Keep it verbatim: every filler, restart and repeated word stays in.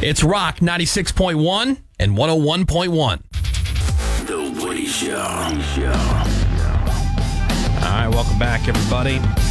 It's Rock ninety-six point one and one oh one point one. The Woody Show. All right, welcome back, everybody.